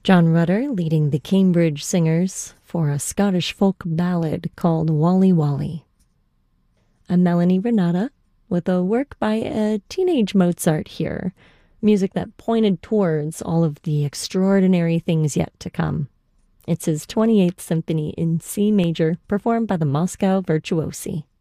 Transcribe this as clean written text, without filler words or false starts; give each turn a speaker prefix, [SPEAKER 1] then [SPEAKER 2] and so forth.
[SPEAKER 1] John Rutter leading the Cambridge Singers for a Scottish folk ballad called Wally Wally. I'm Melanie Renata with a work by a teenage Mozart here, music that pointed towards all of the extraordinary things yet to come. It's his 28th Symphony in C major, performed by the Moscow Virtuosi.